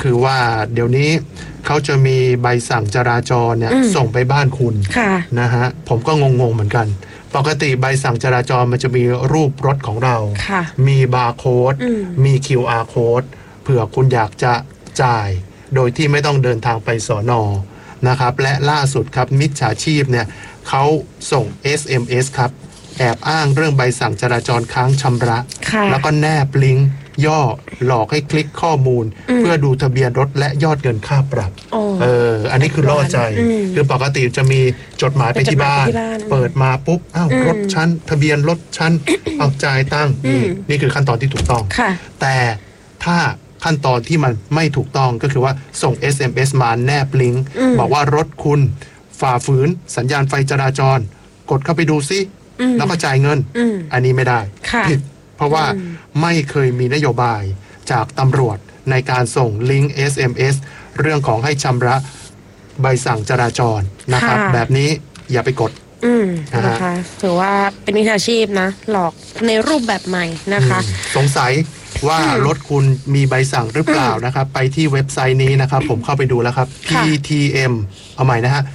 คือว่าเดี๋ยวนี้เขาจะมีใบสั่งจราจรเนี่ยส่งไปบ้านคุณนะฮะผมก็งงเหมือนกันปกติใบสั่งจราจรมันจะมีรูปรถของเรามีบาร์โค้ดมี QR โค้ดเผื่อคุณอยากจะจ่ายโดยที่ไม่ต้องเดินทางไปสน.นะครับและล่าสุดครับมิจฉาชีพเนี่ยเขาส่ง SMS ครับแอบอ้างเรื่องใบสั่งจราจรค้างชำระแล้วก็แนบลิงก์ย่อหลอกให้คลิกข้อมูลเพื่อดูทะเบียนรถและยอดเงินค่าปรับอันนี้คือล่อใจคือปกติจะมีจดหมายไปที่บ้านเปิดมาปุ๊บอ้าวรถชั้นทะเบียนรถชั้นเอาจ่ายตังค์นี่คือขั้นตอนที่ถูกต้องแต่ถ้าขั้นตอนที่มันไม่ถูกต้องก็คือว่าส่ง SMS มาแนบลิงก์บอกว่ารถคุณฝ่าฝืนสัญญาณไฟจราจรกดเข้าไปดูซิแล้วก็จ่ายเงินอันนี้ไม่ได้ผิดเพราะว่าไม่เคยมีนโยบายจากตำรวจในการส่งลิงก์ SMS เรื่องของให้ชำระใบสั่งจราจรนะครับแบบนี้อย่าไปกดนะคะถือว่าเป็นมิจฉาชีพนะหลอกในรูปแบบใหม่นะคะสงสัยว่ารถคุณมีใบสั่งหรือเปล่านะครับไปที่เว็บไซต์นี้นะครับผมเข้าไปดูแล้วครับ PTM เอาใหม่นะฮะ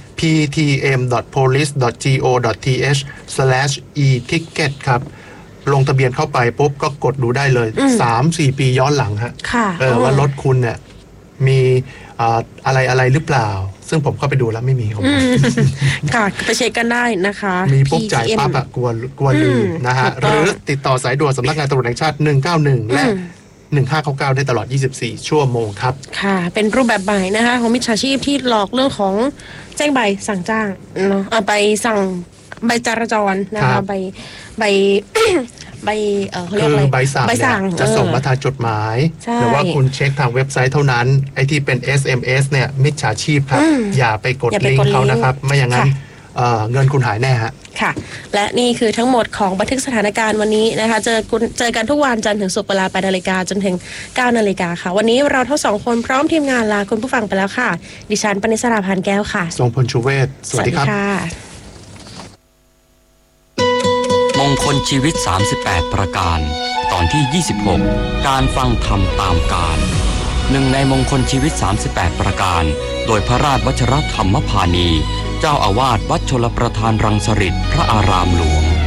ptm.police.go.th/e-ticket ครับลงทะเบียนเข้าไปปุ๊บก็กดดูได้เลย 3-4 ปีย้อนหลังฮะว่ารถคุณเนี่ยมีอะไรหรือเปล่าซึ่งผมเข้าไปดูแล้วไม่มีของค่ะไปเช็คกันได้นะคะมีปุ๊บจ่ายปั๊บกลัวลืมนะฮะหรือติดต่อสายด่วนสำนักงานตำรวจแห่งชาติ191และ1599ได้ตลอด24ชั่วโมงครับค่ะเป็นรูปแบบใหม่นะคะของมิจฉาชีพที่หลอกเรื่องของแจ้งใบสั่งจ้างเนาะไปสั่งใบจราจรนะคะใบเขาเรียกอะไรใบสั่งจะส่งมาทางจดหมายหรือว่าคุณเช็คทางเว็บไซต์เท่านั้นไอ้ที่เป็น SMS เนี่ยมิจฉาชีพครับอย่าไปกดลิงก์เขานะครับไม่อย่างนั้นเงินคุณหายแน่ฮะค่ะและนี่คือทั้งหมดของบันทึกสถานการณ์วันนี้นะคะเจอกันทุกวันจันทร์ถึงศุกร์เวลา 8:00 นจนถึง 9:00 นค่ะวันนี้เราทั้งสองคนพร้อมทีมงานลาคุณผู้ฟังไปแล้วค่ะดิฉันปณิสราพานแก้วค่ะทรงพลชูเวศสวัสดีครับมงคลชีวิต38ประการตอนที่26การฟังธรรมตามกาลหนึ่งในมงคลชีวิต38ประการโดยพระราชวชิรธรรมพานีเจ้าอาวาสวัดชลประทานรังสฤษพระอารามหลวง